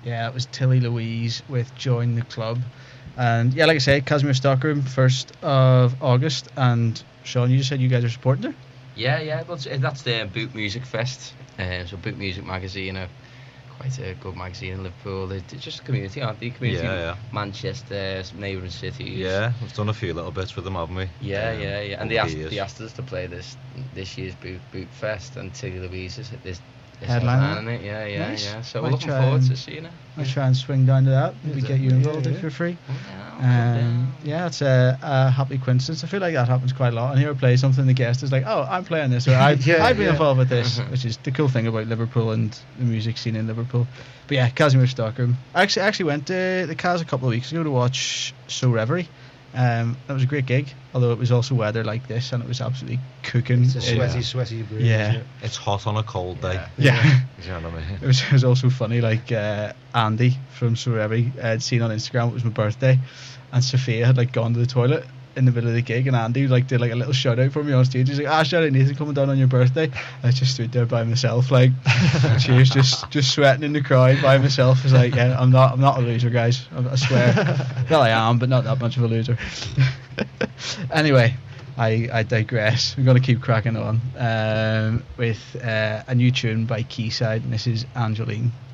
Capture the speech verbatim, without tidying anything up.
Yeah, it was Tilly Louise with Join the Club. And yeah, like I say, Casimir Stockroom, first of August. And Sean, you just said you guys are supporting her? Yeah, yeah, well, that's the Boot Music Fest. Uh, so Boot Music magazine, uh, quite a good magazine in Liverpool. They're just a community, aren't they? Community, yeah, yeah. Manchester, neighbouring cities. Yeah, we've done a few little bits with them, haven't we? Yeah, um, yeah, yeah. And they asked, years. they asked us to play this this year's Boot Boot Fest, and Tilly Louise is this. Headliner? It. Yeah, yeah, Nice. yeah. So Might we're looking try forward and- to seeing it. I'll try and swing down to that. Maybe Yeah, get you definitely. involved Yeah, if yeah. you're free. Yeah, Um, yeah, it's a, a happy coincidence. I feel like that happens quite a lot. And here I play something, the guest is like, "Oh, I'm playing this," or "I've, Yeah, I've been yeah. involved with this," which is the cool thing about Liverpool and the music scene in Liverpool. But yeah, Casimir Stockroom. I actually I actually went to the Cas a couple of weeks ago to watch So Reverie. Um, that was a great gig, although it was also weather like this, and it was absolutely cooking. It's a It- sweaty, Yeah. sweaty breeze. Yeah. isn't it? It's hot on a cold day. Yeah. yeah. You know what I mean? It was, it was also funny, like uh, Andy from So Reverie had seen on Instagram it was my birthday, and Sophia had like gone to the toilet in the middle of the gig, and Andy like did like a little shout out for me on stage. He's like, "Ah, shout out Nathan coming down on your birthday." I just stood there by myself, like cheers, just just sweating in the crowd by myself. It's like, yeah, I'm not I'm not a loser, guys. I, I swear. Well, I am, but not that much of a loser. Anyway, I, I digress. We're going to keep cracking on um, with uh, a new tune by Quayside, and this is Angeline.